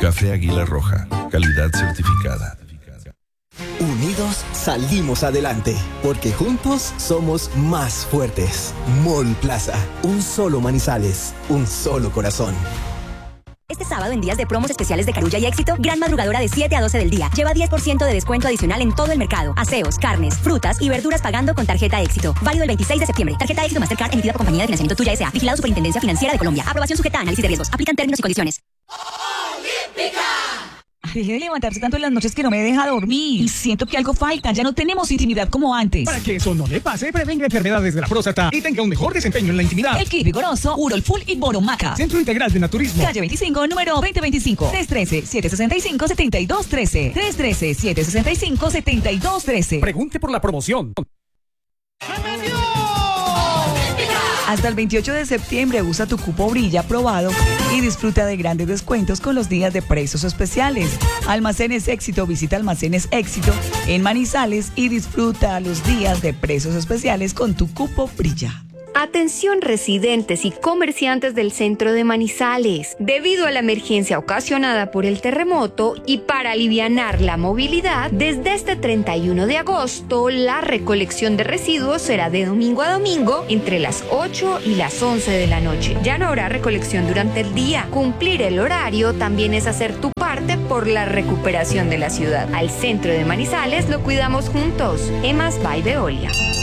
Café Águila Roja, calidad certificada. Unidos salimos adelante, porque juntos somos más fuertes. Mall Plaza, un solo Manizales, un solo corazón. Este sábado, en días de promos especiales de Carulla y Éxito, gran madrugadora de 7 a 12 del día. Lleva 10% de descuento adicional en todo el mercado. Aseos, carnes, frutas y verduras pagando con tarjeta Éxito. Válido el 26 de septiembre. Tarjeta Éxito Mastercard emitida por Compañía de Financiamiento Tuya S.A. Vigilado Superintendencia Financiera de Colombia. Aprobación sujeta a análisis de riesgos. Aplican términos y condiciones. Deje de levantarse tanto en las noches que no me deja dormir. Y siento que algo falta. Ya no tenemos intimidad como antes. Para que eso no le pase, prevenga enfermedades de la próstata y tenga un mejor desempeño en la intimidad. El Kit Vigoroso, Urol Full y Boromaca. Centro Integral de Naturismo. Calle 25, número 2025. 313-765-7213. 313-765-7213. Pregunte por la promoción. Hasta el 28 de septiembre usa tu cupo Brilla aprobado y disfruta de grandes descuentos con los días de precios especiales. Almacenes Éxito, visita Almacenes Éxito en Manizales y disfruta los días de precios especiales con tu cupo Brilla. Atención residentes y comerciantes del centro de Manizales. Debido a la emergencia ocasionada por el terremoto y para alivianar la movilidad, desde este 31 de agosto, la recolección de residuos será de domingo a domingo entre las 8 y las 11 de la noche. Ya no habrá recolección durante el día. Cumplir el horario también es hacer tu parte por la recuperación de la ciudad. Al centro de Manizales lo cuidamos juntos. Emas by Veolia.